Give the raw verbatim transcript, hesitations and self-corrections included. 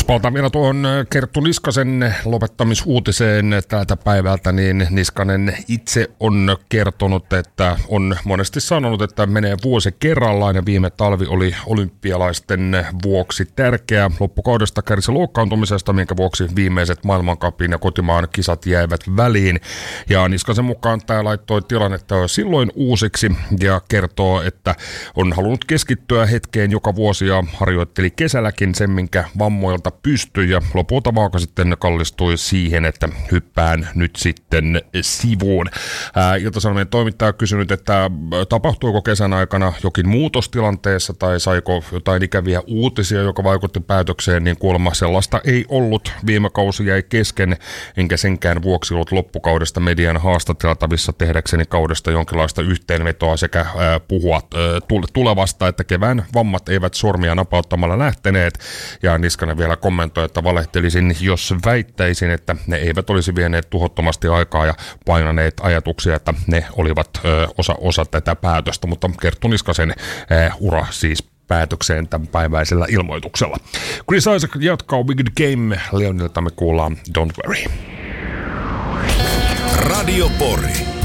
Palataan vielä tuohon Kerttu Niskasen lopettamisuutiseen tältä päivältä, niin Niskanen itse on kertonut, että on monesti sanonut, että menee vuosi kerrallaan ja viime talvi oli olympialaisten vuoksi tärkeä. Loppukaudesta kärsi loukkaantumisesta, minkä vuoksi viimeiset maailmancupin ja kotimaan kisat jäivät väliin. Ja Niskasen mukaan tämä laittoi tilannetta silloin uusiksi ja kertoo, että on halunnut keskittyä hetkeen joka vuosi ja harjoitteli kesälläkin sen, minkä vammoilta pystyi, ja lopulta vaaka sitten kallistui siihen, että hyppään nyt sitten sivuun. Ilta-Sanomien toimittaja on kysynyt, että tapahtuiko kesän aikana jokin muutos tilanteessa tai saiko jotain ikäviä uutisia, joka vaikutti päätökseen, niin kuulemma sellaista ei ollut. Viime kausi jäi kesken, enkä senkään vuoksi ollut loppukaudesta median haastateltavissa tehdäkseni kaudesta jonkinlaista yhteenvetoa sekä ää, puhua ää, tulevasta, että kevään vammat eivät sormia napauttamalla lähteneet, ja Niskanen vielä kommentoi, että valehtelisin, jos väittäisin, että ne eivät olisi vieneet tuhottomasti aikaa ja painaneet ajatuksia, että ne olivat ö, osa, osa tätä päätöstä, mutta Kerttu Niskasen ö, ura siis päätökseen tämän päiväisellä ilmoituksella. Chris Isaak jatkaa Wicked Game, Leonilta me kuullaan Don't Worry. Radio Pori.